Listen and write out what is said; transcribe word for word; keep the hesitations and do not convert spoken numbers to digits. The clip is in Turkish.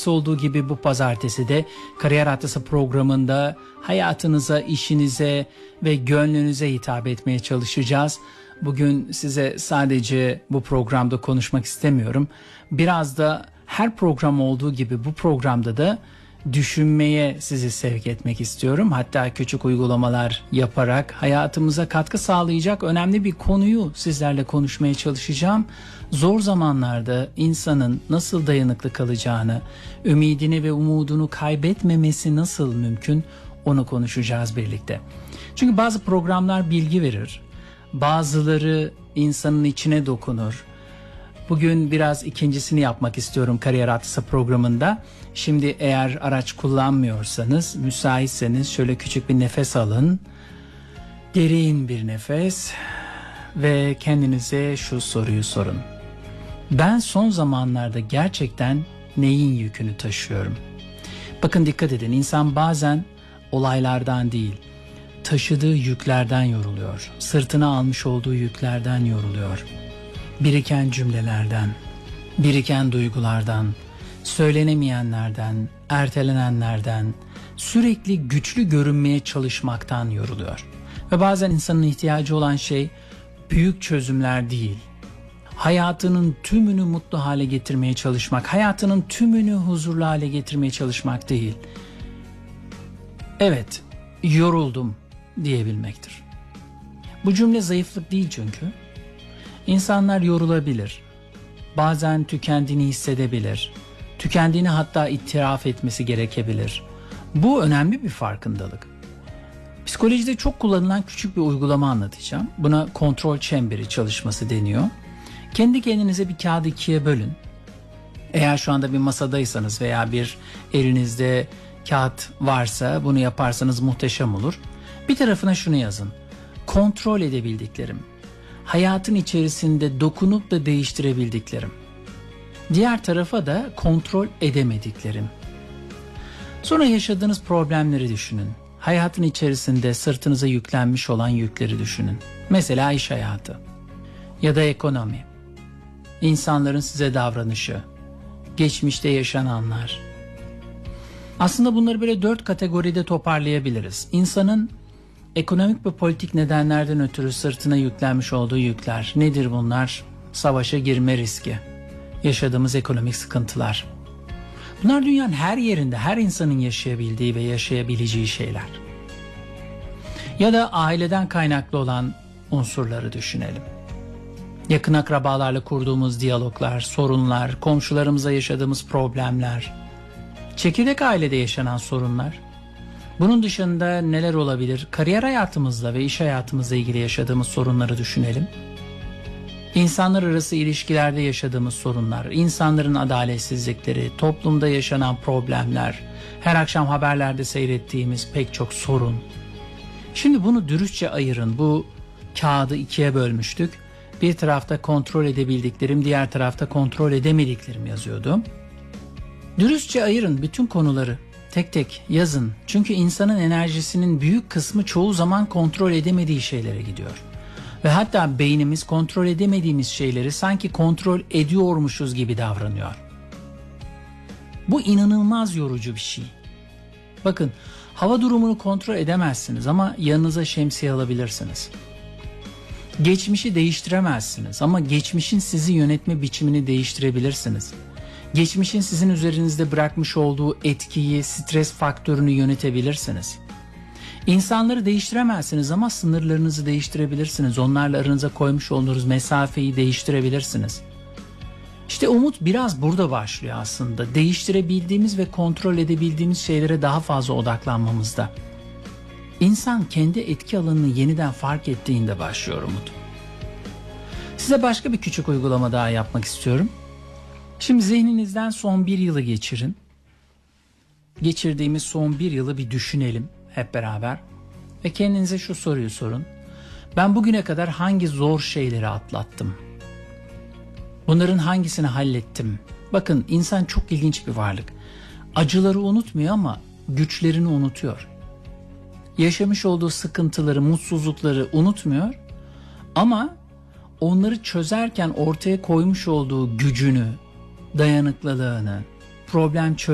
pazartesi olduğu gibi bu pazartesi de Kariyer Haftası programında hayatınıza, işinize ve gönlünüze hitap etmeye çalışacağız. Bugün size sadece bu programda konuşmak istemiyorum. Biraz da her program olduğu gibi bu programda da düşünmeye sizi sevk etmek istiyorum. Hatta küçük uygulamalar yaparak hayatımıza katkı sağlayacak önemli bir konuyu sizlerle konuşmaya çalışacağım. Zor zamanlarda insanın nasıl dayanıklı kalacağını, ümidini ve umudunu kaybetmemesi nasıl mümkün, onu konuşacağız birlikte. Çünkü bazı programlar bilgi verir, bazıları insanın içine dokunur. Bugün biraz ikincisini yapmak istiyorum Kariyer Haftası programında. Şimdi eğer araç kullanmıyorsanız, müsaitseniz şöyle küçük bir nefes alın. Derin bir nefes ve kendinize şu soruyu sorun. Ben son zamanlarda gerçekten neyin yükünü taşıyorum? Bakın dikkat edin, insan bazen olaylardan değil, taşıdığı yüklerden yoruluyor. Sırtına almış olduğu yüklerden yoruluyor. Biriken cümlelerden, biriken duygulardan, söylenemeyenlerden, ertelenenlerden, sürekli güçlü görünmeye çalışmaktan yoruluyor. Ve bazen insanın ihtiyacı olan şey büyük çözümler değil. Hayatının tümünü mutlu hale getirmeye çalışmak, hayatının tümünü huzurlu hale getirmeye çalışmak değil. Evet, yoruldum diyebilmektir. Bu cümle zayıflık değil çünkü. İnsanlar yorulabilir. Bazen tükendiğini hissedebilir. Tükendiğini hatta itiraf etmesi gerekebilir. Bu önemli bir farkındalık. Psikolojide çok kullanılan küçük bir uygulama anlatacağım. Buna kontrol çemberi çalışması deniyor. Kendi kendinize bir kağıdı ikiye bölün. Eğer şu anda bir masadaysanız veya bir elinizde kağıt varsa bunu yaparsanız muhteşem olur. Bir tarafına şunu yazın. Kontrol edebildiklerim. Hayatın içerisinde dokunup da değiştirebildiklerim. Diğer tarafa da kontrol edemediklerim. Sonra yaşadığınız problemleri düşünün. Hayatın içerisinde sırtınıza yüklenmiş olan yükleri düşünün. Mesela iş hayatı ya da ekonomi. İnsanların size davranışı, geçmişte yaşananlar. Aslında bunları böyle dört kategoride toparlayabiliriz. İnsanın ekonomik ve politik nedenlerden ötürü sırtına yüklenmiş olduğu yükler. Nedir bunlar? Savaşa girme riski, yaşadığımız ekonomik sıkıntılar. Bunlar dünyanın her yerinde, her insanın yaşayabildiği ve yaşayabileceği şeyler. Ya da aileden kaynaklı olan unsurları düşünelim. Yakın akrabalarla kurduğumuz diyaloglar, sorunlar, komşularımızla yaşadığımız problemler, çekirdek ailede yaşanan sorunlar. Bunun dışında neler olabilir? Kariyer hayatımızla ve iş hayatımızla ilgili yaşadığımız sorunları düşünelim. İnsanlar arası ilişkilerde yaşadığımız sorunlar, insanların adaletsizlikleri, toplumda yaşanan problemler, her akşam haberlerde seyrettiğimiz pek çok sorun. Şimdi bunu dürüstçe ayırın. Bu kağıdı ikiye bölmüştük. Bir tarafta kontrol edebildiklerim, diğer tarafta kontrol edemediklerim yazıyordu. Dürüstçe ayırın bütün konuları. Tek tek yazın. Çünkü insanın enerjisinin büyük kısmı çoğu zaman kontrol edemediği şeylere gidiyor. Ve hatta beynimiz kontrol edemediğimiz şeyleri sanki kontrol ediyormuşuz gibi davranıyor. Bu inanılmaz yorucu bir şey. Bakın, hava durumunu kontrol edemezsiniz ama yanınıza şemsiye alabilirsiniz. Geçmişi değiştiremezsiniz ama geçmişin sizi yönetme biçimini değiştirebilirsiniz. Geçmişin sizin üzerinizde bırakmış olduğu etkiyi, stres faktörünü yönetebilirsiniz. İnsanları değiştiremezsiniz ama sınırlarınızı değiştirebilirsiniz. Onlarla aranıza koymuş olduğunuz mesafeyi değiştirebilirsiniz. İşte umut biraz burada başlıyor aslında. Değiştirebildiğimiz ve kontrol edebildiğimiz şeylere daha fazla odaklanmamızda. İnsan kendi etki alanını yeniden fark ettiğinde başlıyor umut. Size başka bir küçük uygulama daha yapmak istiyorum. Şimdi zihninizden son bir yılı geçirin. Geçirdiğimiz son bir yılı bir düşünelim hep beraber. Ve kendinize şu soruyu sorun. Ben bugüne kadar hangi zor şeyleri atlattım? Bunların hangisini hallettim? Bakın, insan çok ilginç bir varlık. Acıları unutmuyor ama güçlerini unutuyor. Yaşamış olduğu sıkıntıları, mutsuzlukları unutmuyor. Ama onları çözerken ortaya koymuş olduğu gücünü, dayanıklılığını, problem çözümünü